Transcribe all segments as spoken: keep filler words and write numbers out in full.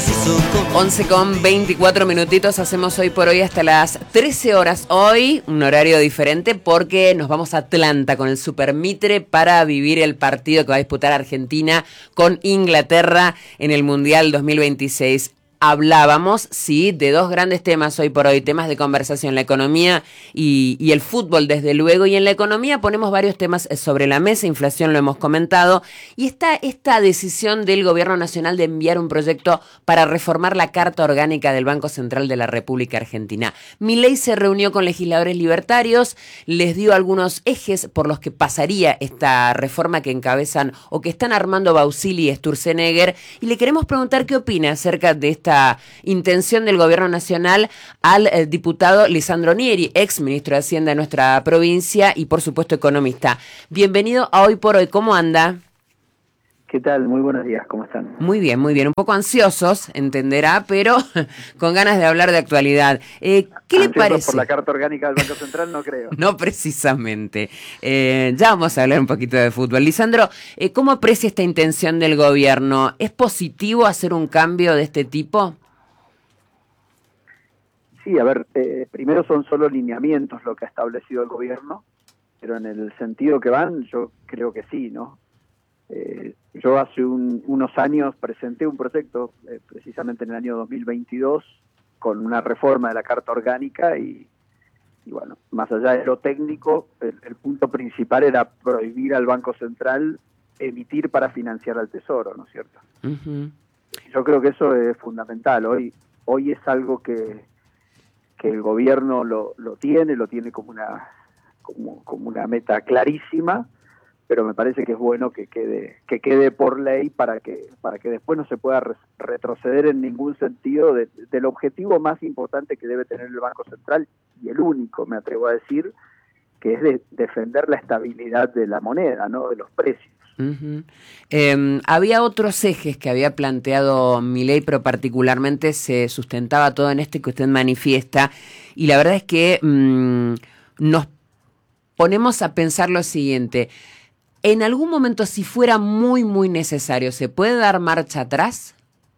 once con veinticuatro minutitos, hacemos hoy por hoy hasta las trece horas. Hoy un horario diferente porque nos vamos a Atlanta con el Super Mitre para vivir el partido que va a disputar Argentina con Inglaterra en el Mundial dos mil veintiséis. Hablábamos, sí, de dos grandes temas hoy por hoy, temas de conversación, la economía y, y el fútbol, desde luego. Y en la economía ponemos varios temas sobre la mesa, inflación lo hemos comentado, y está esta decisión del Gobierno Nacional de enviar un proyecto para reformar la Carta Orgánica del Banco Central de la República Argentina. Milei se reunió con legisladores libertarios, les dio algunos ejes por los que pasaría esta reforma que encabezan o que están armando Bausili y Sturzenegger, y le queremos preguntar qué opina acerca de esta intención del Gobierno Nacional al eh, diputado Lisandro Nieri, ex ministro de Hacienda de nuestra provincia y por supuesto economista. Bienvenido a Hoy por Hoy, ¿cómo anda? ¿Qué tal? Muy buenos días, ¿cómo están? Muy bien, muy bien, un poco ansiosos, entenderá, pero con ganas de hablar de actualidad. Eh, ¿Qué le parece? Por la Carta Orgánica del Banco Central no creo. No precisamente. Eh, ya vamos a hablar un poquito de fútbol. Lisandro, eh, ¿cómo aprecia esta intención del gobierno? ¿Es positivo hacer un cambio de este tipo? Sí, a ver, eh, primero son solo lineamientos lo que ha establecido el gobierno, pero en el sentido que van, yo creo que sí, ¿no? Eh, yo hace un, unos años presenté un proyecto, eh, precisamente en el año dos mil veintidós, con una reforma de la Carta Orgánica y, y bueno, más allá de lo técnico, el, el punto principal era prohibir al Banco Central emitir para financiar al Tesoro, ¿no es cierto? Uh-huh. Yo creo que eso es fundamental. Hoy, hoy es algo que, que el gobierno lo, lo tiene, lo tiene como una, como, como una meta clarísima, pero me parece que es bueno que quede que quede por ley para que para que después no se pueda re retroceder en ningún sentido de, del objetivo más importante que debe tener el Banco Central, y el único, me atrevo a decir, que es de defender la estabilidad de la moneda, ¿no? De los precios. Uh-huh. eh, había otros ejes que había planteado Milei, pero particularmente se sustentaba todo en este que usted manifiesta, y la verdad es que mmm, nos ponemos a pensar lo siguiente: en algún momento, si fuera muy, muy necesario, ¿se puede dar marcha atrás?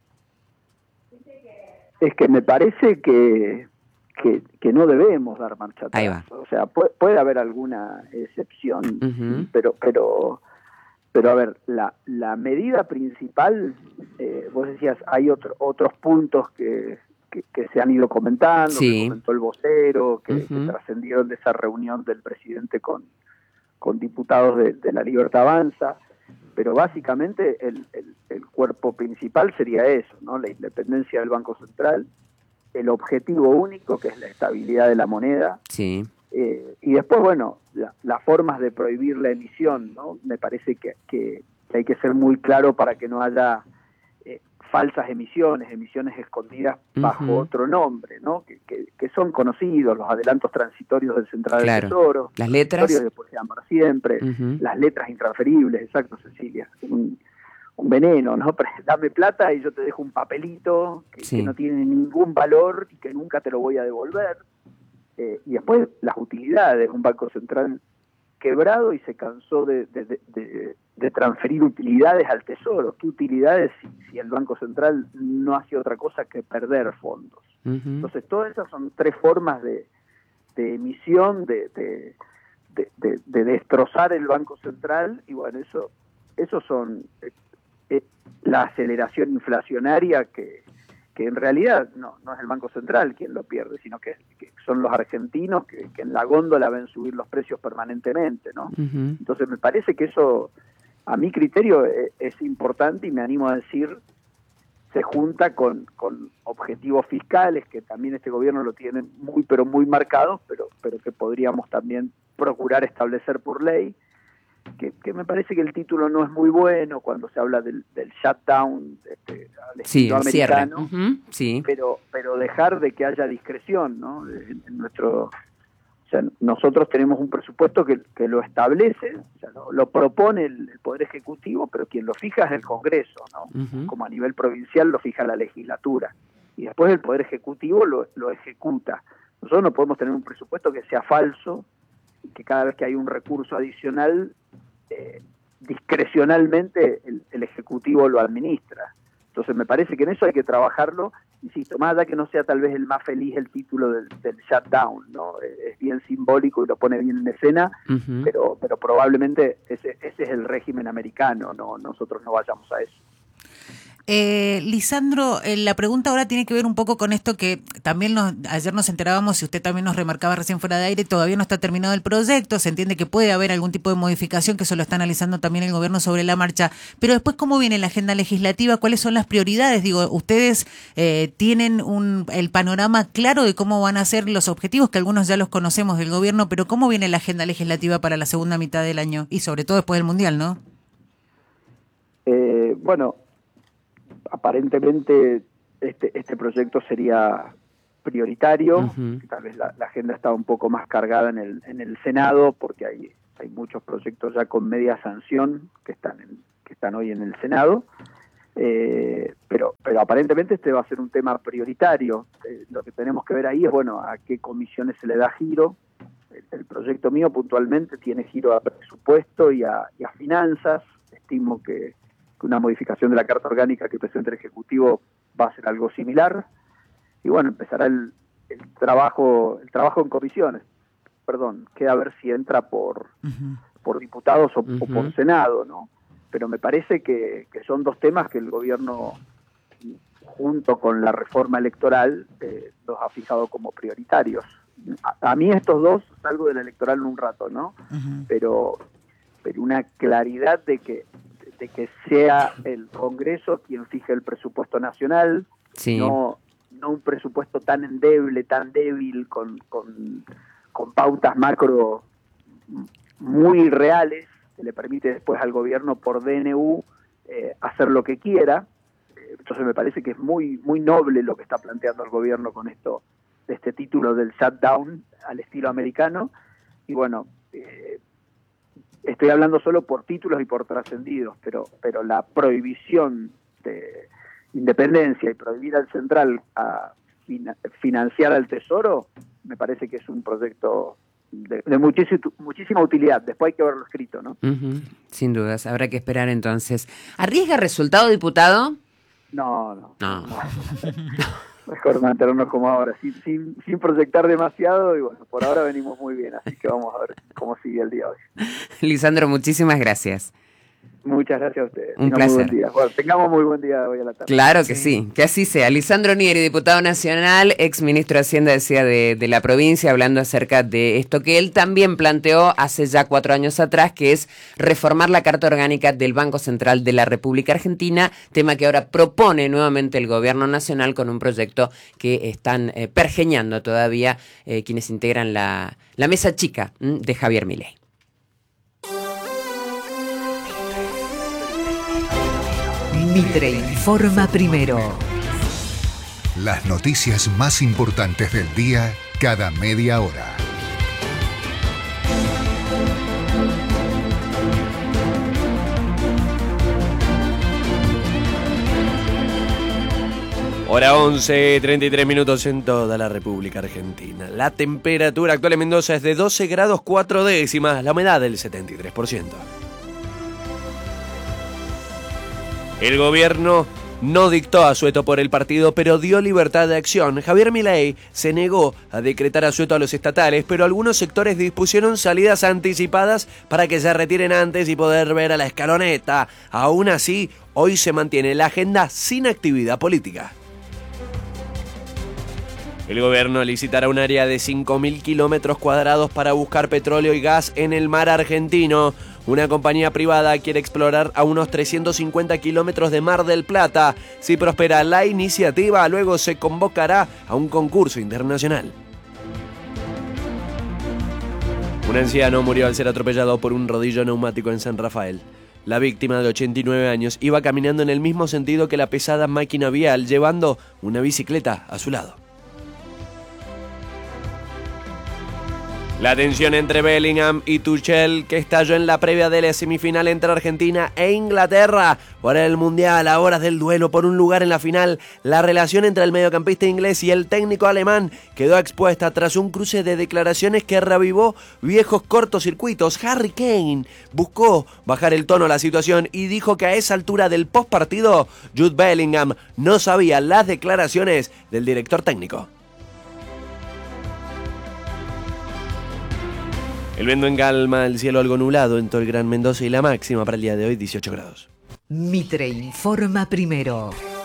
Es que me parece que, que, que no debemos dar marcha atrás. Ahí va. O sea, puede, puede haber alguna excepción, uh-huh. pero, pero, pero a ver, la, la medida principal, eh, vos decías, hay otro, otros puntos que, que, que se han ido comentando, sí. que comentó el vocero, que, uh-huh. que trascendieron de esa reunión del presidente con... con diputados de, de la Libertad Avanza, pero básicamente el, el, el cuerpo principal sería eso, ¿no? La independencia del Banco Central, el objetivo único, que es la estabilidad de la moneda, sí. eh, y después, bueno, la, las formas de prohibir la emisión, ¿no? Me parece que, que, que hay que ser muy claro para que no haya eh, falsas emisiones, emisiones escondidas bajo uh-huh. otro nombre, ¿no? Que, que, que son conocidos, los adelantos transitorios del Central claro. del Tesoro, las letras, que después se dan para siempre, uh-huh. las letras intransferibles, exacto, Cecilia, un, un veneno, ¿no? Dame plata y yo te dejo un papelito que, sí. que no tiene ningún valor y que nunca te lo voy a devolver, eh, y después las utilidades, un Banco Central quebrado y se cansó de, de, de, de, de transferir utilidades al Tesoro. ¿Qué utilidades si, si el Banco Central no hace otra cosa que perder fondos? Uh-huh. Entonces, todas esas son tres formas de, de emisión, de, de, de, de, de destrozar el Banco Central, y bueno, eso, eso son eh, eh, la aceleración inflacionaria que, que en realidad no, no es el Banco Central quien lo pierde, sino que, que son los argentinos que, que en la góndola ven subir los precios permanentemente, ¿no? Uh-huh. Entonces me parece que eso, a mi criterio, es, es importante, y me animo a decir, se junta con, con objetivos fiscales que también este gobierno lo tiene muy, pero muy marcados, pero, pero que podríamos también procurar establecer por ley, que, que me parece que el título no es muy bueno cuando se habla del, del shutdown este, al sí, estilo americano, uh-huh, sí. pero, pero dejar de que haya discreción, ¿no? En, en nuestro, o sea, nosotros tenemos un presupuesto que, que lo establece, o sea, lo, lo propone el, el Poder Ejecutivo, pero quien lo fija es el Congreso, ¿no? Uh-huh. Como a nivel provincial lo fija la legislatura, y después el Poder Ejecutivo lo, lo ejecuta. Nosotros no podemos tener un presupuesto que sea falso, que cada vez que hay un recurso adicional, eh, discrecionalmente el, el Ejecutivo lo administra. Entonces me parece que en eso hay que trabajarlo, insisto, más allá que no sea tal vez el más feliz el título del, del shutdown, ¿no? Es bien simbólico y lo pone bien en escena, uh-huh. pero, pero probablemente ese, ese es el régimen americano, no nosotros no vayamos a eso. Eh, Lisandro, eh, la pregunta ahora tiene que ver un poco con esto que también nos, ayer nos enterábamos, y usted también nos remarcaba recién fuera de aire, todavía no está terminado el proyecto, se entiende que puede haber algún tipo de modificación, que eso lo está analizando también el gobierno sobre la marcha, pero después, ¿cómo viene la agenda legislativa? ¿Cuáles son las prioridades? Digo, ustedes eh, tienen un, el panorama claro de cómo van a ser los objetivos, que algunos ya los conocemos del gobierno, pero ¿cómo viene la agenda legislativa para la segunda mitad del año? Y sobre todo después del Mundial, ¿no? Eh, bueno... Aparentemente este este proyecto sería prioritario, uh-huh. Tal vez la, la agenda está un poco más cargada en el en el Senado porque hay hay muchos proyectos ya con media sanción que están en, que están hoy en el Senado, eh, pero pero aparentemente este va a ser un tema prioritario. Eh, lo que tenemos que ver ahí es bueno a qué comisiones se le da giro. El, el proyecto mío puntualmente tiene giro a presupuesto y a, y a finanzas. Estimo que una modificación de la Carta Orgánica que presente el Ejecutivo va a ser algo similar, y bueno, empezará el, el trabajo el trabajo en comisiones, perdón, queda a ver si entra por uh-huh. por diputados o, uh-huh. o por Senado, ¿no? Pero me parece que, que son dos temas que el gobierno, junto con la reforma electoral, eh, los ha fijado como prioritarios. A, a mí estos dos, salgo del electoral en un rato, ¿no? Uh-huh. Pero, pero una claridad de que de que sea el Congreso quien fije el presupuesto nacional, sí. no, no un presupuesto tan endeble, tan débil, con, con, con pautas macro muy reales, que le permite después al gobierno por D N U eh, hacer lo que quiera. Entonces me parece que es muy, muy noble lo que está planteando el gobierno con esto, de este título del shutdown al estilo americano, y bueno, eh, estoy hablando solo por títulos y por trascendidos, pero pero la prohibición de independencia y prohibir al central a fina, financiar al Tesoro, me parece que es un proyecto de, de muchísima, muchísima utilidad. Después hay que verlo escrito, ¿no? Uh-huh. Sin dudas, habrá que esperar entonces. ¿Arriesga resultado, diputado? No, no. No. no. Mejor mantenernos como ahora, sin, sin, sin proyectar demasiado, y bueno, por ahora venimos muy bien, así que vamos a ver cómo sigue el día hoy. Lisandro, muchísimas gracias. Muchas gracias a ustedes. Un placer. Muy buen día. Bueno, tengamos muy buen día hoy a la tarde. Claro que sí, sí que así sea. Lisandro Nieri, diputado nacional, ex ministro de Hacienda, decía de, de la provincia, hablando acerca de esto que él también planteó hace ya cuatro años atrás, que es reformar la Carta Orgánica del Banco Central de la República Argentina, tema que ahora propone nuevamente el gobierno nacional con un proyecto que están eh, pergeñando todavía eh, quienes integran la, la mesa chica ¿m? de Javier Milei. Mitre informa primero. Las noticias más importantes del día cada media hora. Hora once, treinta y tres minutos en toda la República Argentina. La temperatura actual en Mendoza es de doce grados cuatro décimas, la humedad del setenta y tres por ciento. El gobierno no dictó asueto por el partido, pero dio libertad de acción. Javier Milei se negó a decretar asueto a los estatales, pero algunos sectores dispusieron salidas anticipadas para que se retiren antes y poder ver a la escaloneta. Aún así, hoy se mantiene la agenda sin actividad política. El gobierno licitará un área de cinco mil kilómetros cuadrados para buscar petróleo y gas en el mar argentino. Una compañía privada quiere explorar a unos trescientos cincuenta kilómetros de Mar del Plata. Si prospera la iniciativa, luego se convocará a un concurso internacional. Un anciano murió al ser atropellado por un rodillo neumático en San Rafael. La víctima, de ochenta y nueve años, iba caminando en el mismo sentido que la pesada máquina vial, llevando una bicicleta a su lado. La tensión entre Bellingham y Tuchel, que estalló en la previa de la semifinal entre Argentina e Inglaterra por el Mundial, a horas del duelo por un lugar en la final. La relación entre el mediocampista inglés y el técnico alemán quedó expuesta tras un cruce de declaraciones que reavivó viejos cortocircuitos. Harry Kane buscó bajar el tono a la situación y dijo que a esa altura del postpartido, Jude Bellingham no sabía las declaraciones del director técnico. El viento en calma, el cielo algo nublado en todo el Gran Mendoza y la máxima para el día de hoy dieciocho grados. Mitre informa primero.